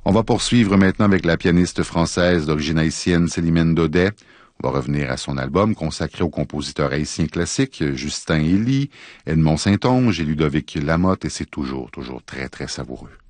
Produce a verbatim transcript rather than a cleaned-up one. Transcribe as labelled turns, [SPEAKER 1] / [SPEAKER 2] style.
[SPEAKER 1] On va poursuivre maintenant avec la pianiste française d'origine haïtienne Célimène Daudet. On va revenir à son album consacré aux compositeurs haïtiens classiques, Justin Elie, Edmond Saint-Onge et Ludovic Lamotte, et c'est toujours, toujours très, très savoureux.